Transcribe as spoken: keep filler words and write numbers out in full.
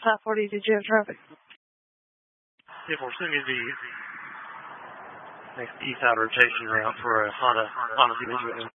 five forty, did you have traffic? Yeah, we're assuming the next east-side rotation route for a Honda, Honda C V.